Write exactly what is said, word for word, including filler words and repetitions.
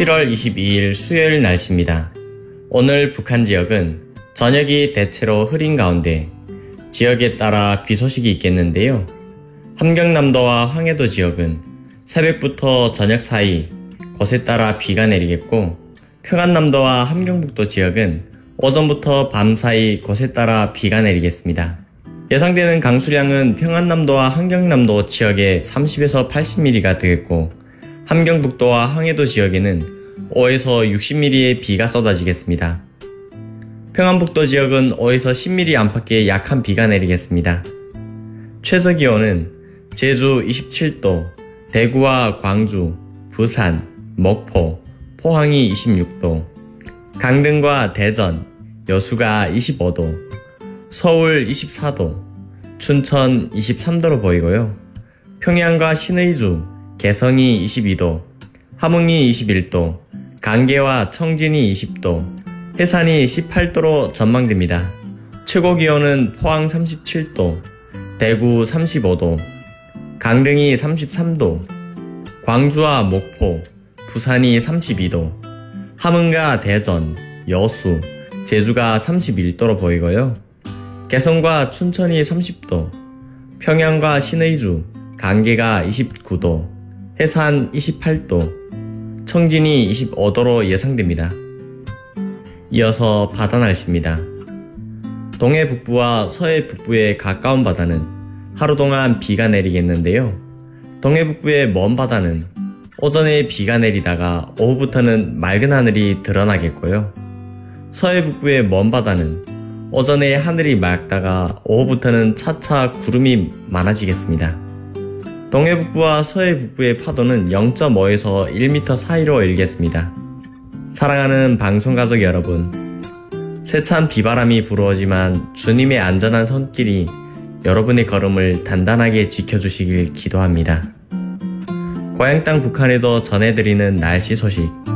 칠월 이십이일 수요일 날씨입니다. 오늘 북한 지역은 저녁이 대체로 흐린 가운데 지역에 따라 비 소식이 있겠는데요. 함경남도와 황해도 지역은 새벽부터 저녁 사이 곳에 따라 비가 내리겠고, 평안남도와 함경북도 지역은 오전부터 밤 사이 곳에 따라 비가 내리겠습니다. 예상되는 강수량은 평안남도와 함경남도 지역에 삼십에서 팔십 밀리미터가 되겠고, 함경북도와 황해도 지역에는 오에서 육십 밀리미터의 비가 쏟아지겠습니다. 평안북도 지역은 오에서 십 밀리미터 안팎의 약한 비가 내리겠습니다. 최저기온은 제주 이십칠 도, 대구와 광주, 부산, 목포, 포항이 이십육 도, 강릉과 대전, 여수가 이십오 도, 서울 이십사 도, 춘천 이십삼 도로 보이고요. 평양과 신의주, 개성이 이십이 도, 함흥이 이십일 도, 강계와 청진이 이십 도, 해산이 십팔 도로 전망됩니다. 최고기온은 포항 삼십칠 도, 대구 삼십오 도, 강릉이 삼십삼 도, 광주와 목포, 부산이 삼십이 도, 함흥과 대전, 여수, 제주가 삼십일 도로 보이고요. 개성과 춘천이 삼십 도, 평양과 신의주, 강계가 이십구 도, 해산 이십팔 도, 청진이 이십오 도로 예상됩니다. 이어서 바다 날씨입니다. 동해 북부와 서해 북부의 가까운 바다는 하루 동안 비가 내리겠는데요. 동해 북부의 먼 바다는 오전에 비가 내리다가 오후부터는 맑은 하늘이 드러나겠고요. 서해 북부의 먼 바다는 오전에 하늘이 맑다가 오후부터는 차차 구름이 많아지겠습니다. 동해 북부와 서해 북부의 파도는 영 점 오에서 일 미터 사이로 일겠습니다. 사랑하는 방송가족 여러분, 세찬 비바람이 불어오지만 주님의 안전한 손길이 여러분의 걸음을 단단하게 지켜주시길 기도합니다. 고향 땅 북한에도 전해드리는 날씨 소식,